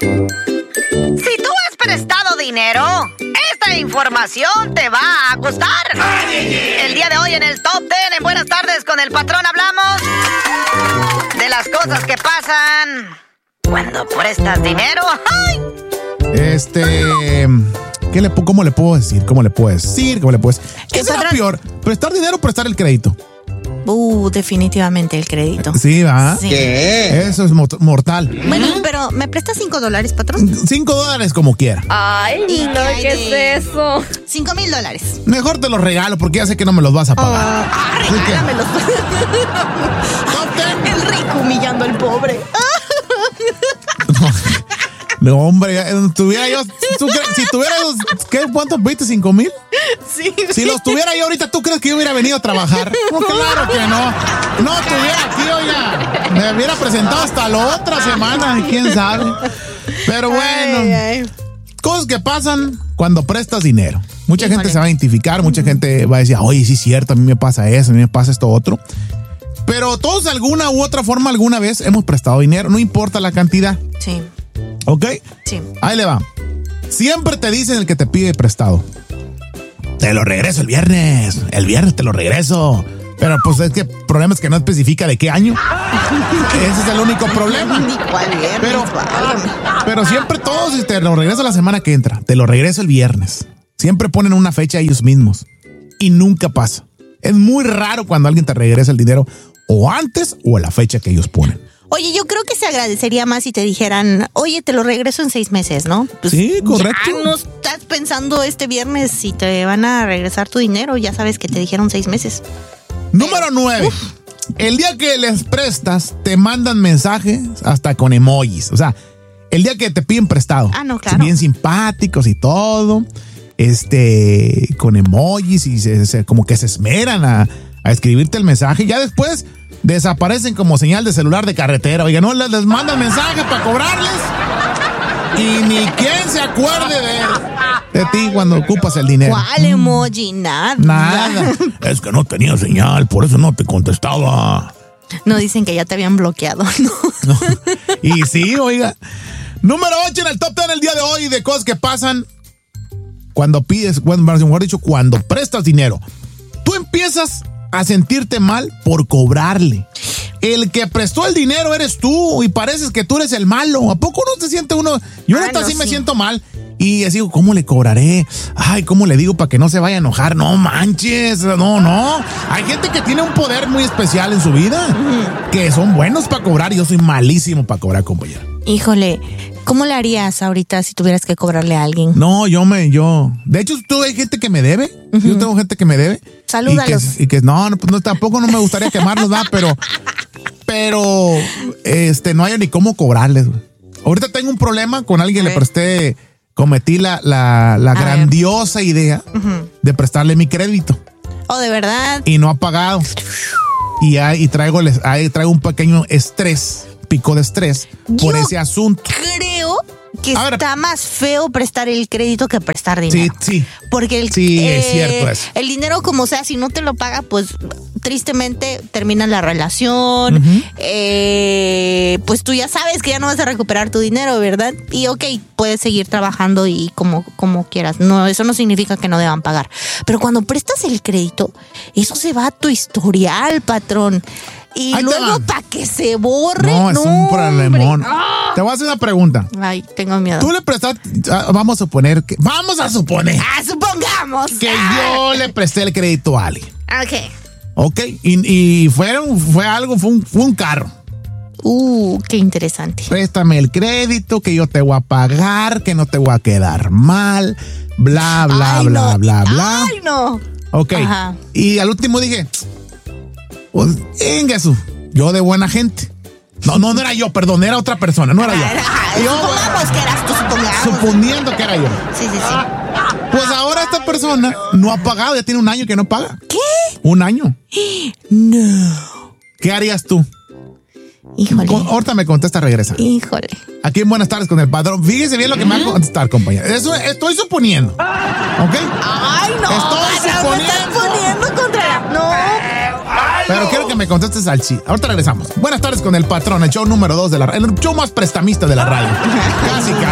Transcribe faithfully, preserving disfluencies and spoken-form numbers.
Si tú has prestado dinero, esta información te va a gustar. El día de hoy en el Top Ten, en Buenas Tardes con el Patrón, hablamos de las cosas que pasan cuando prestas dinero. ¡Ay! Este... ¿Qué le, ¿Cómo le puedo decir? ¿Cómo le puedo decir? ¿Cómo le puedo decir? ¿Qué será patrón? peor? ¿Prestar dinero o prestar el crédito? Uh, definitivamente el crédito. Sí, ¿va? Sí. ¿Qué? Eso es mo- mortal. Bueno, pero ¿me prestas cinco dólares, patrón? Cinco dólares como quiera. Ay, ¿Y no, qué ¿qué hay de- es eso? Cinco mil dólares. Mejor te los regalo porque ya sé que no me los vas a pagar. Ah, Así que, regálamelos. Top ten. El rico humillando al pobre. No, hombre, ya, eh, tuviera yo, ¿tú crees- si tuviera los, ¿qué, ¿cuántos pediste? ¿Cinco mil? Sí. Si los tuviera yo ahorita, ¿tú crees que yo hubiera venido a trabajar? No, claro que no. No estuviera aquí, oiga. Me hubiera presentado hasta la otra semana, quién sabe. Pero bueno, Ay, ay. cosas que pasan cuando prestas dinero. Mucha Híjole. gente se va a identificar, mucha gente va a decir, oye, sí es cierto, a mí me pasa eso, a mí me pasa esto otro. Pero todos de alguna u otra forma, alguna vez hemos prestado dinero, no importa la cantidad. Sí, ¿Ok? sí. Ahí le va. Siempre te dicen el que te pide prestado. Te lo regreso el viernes. El viernes te lo regreso. Pero pues es que el problema es que no especifica de qué año. Ese es el único problema. Ni cuál viernes, Pero, válgame. pero siempre todos te lo regreso la semana que entra. Te lo regreso el viernes. Siempre ponen una fecha ellos mismos. Y nunca pasa. Es muy raro cuando alguien te regresa el dinero o antes o a la fecha que ellos ponen. Oye, yo creo que se agradecería más si te dijeran, oye, te lo regreso en seis meses, ¿no? Pues Sí, correcto. Ya no estás pensando este viernes si te van a regresar tu dinero, ya sabes que te dijeron seis meses. Número nueve. El día que les prestas, te mandan mensajes hasta con emojis. O sea, el día que te piden prestado. Ah, no, claro. Bien simpáticos y todo. Este, con emojis y se, se- como que se esmeran a, a escribirte el mensaje. Ya después desaparecen como señal de celular de carretera. Oiga, no les, les mandan mensajes para cobrarles. Y ni quien se acuerde de, de ti cuando ocupas el dinero. ¿Cuál emoji? Nada. Nada. Es que no tenía señal, por eso no te contestaba. No dicen que ya te habían bloqueado, ¿no? No. Y sí, oiga. Número ocho en el top ten el día de hoy de cosas que pasan cuando pides, bueno, mejor dicho, cuando prestas dinero. Tú empiezas a sentirte mal por cobrarle. El que prestó el dinero eres tú y pareces que tú eres el malo. ¿A poco no se siente uno? Yo Ah, neta no, sí me sí. siento mal. Y así digo, ¿cómo le cobraré? Ay, ¿cómo le digo para que no se vaya a enojar? No manches, no, no. Hay gente que tiene un poder muy especial en su vida, que son buenos para cobrar y yo soy malísimo para cobrar, compañero. Híjole, ¿cómo le harías ahorita si tuvieras que cobrarle a alguien? No, yo me, yo. De hecho, tú hay gente que me debe. Yo tengo gente que me debe. Salúdalos. Y que, y que no, no, pues no, tampoco no me gustaría quemarlos, ¿verdad? Pero, pero, este, no hay ni cómo cobrarles, güey. Ahorita tengo un problema con alguien, A le ver. presté, cometí la, la, la A ver. grandiosa idea de prestarle mi crédito Oh, ¿de verdad? y no ha pagado. Y, ahí, y traigo, les- ahí traigo un pequeño estrés, pico de estrés por Yo ese asunto. Creo que A ver. está más feo prestar el crédito que prestar Sí, dinero. sí. Porque el, Sí, es cierto eso. el dinero, como sea, si no te lo paga, pues tristemente termina la relación. eh, pues tú ya sabes que ya no vas a recuperar tu dinero, ¿verdad? Y ok, puedes seguir trabajando y como, como quieras. No, eso no significa que no deban pagar. Pero cuando prestas el crédito, eso se va a tu historial, patrón. Y Ahí te luego va. para que se borre. No, es un hombre. problemón. Te voy a hacer una pregunta. Ay, tengo miedo. Tú le prestaste, ah, vamos a suponer que, vamos a suponer Ah, supongamos. que yo le presté el crédito a alguien, Ok. ¿ok? Y, y fue, un- fue algo, fue un, fue un carro. Uh, qué interesante. Préstame el crédito, que yo te voy a pagar, que no te voy a quedar mal, bla, bla, Ay, bla, no. bla, bla. Ay, no. Ok. Ajá. Y al último dije, pues, Ingesu, yo de buena gente. No, no, no era yo, perdón, era otra persona, no era yo. Ah, Yo, supongamos que eras tú, supongamos. suponiendo que era yo. Sí, sí, sí. Pues ahora esta persona no ha pagado, ya tiene un año que no paga. ¿Qué? Un año. No. ¿Qué harías tú? Híjole. Con- ahorita me contesta, regresa. Híjole. Aquí en Buenas Tardes con el padrón. Fíjese bien lo que me va a contestar, compañero. Eso estoy suponiendo. ¿Ok? Ay, no. Estoy Ana, me estás suponiendo. poniendo contra la... No. Pero quiero que me contestes al sí. Ahorita regresamos. Buenas tardes con el patrón, el show número dos de la radio. El show más prestamista de la radio. Casi,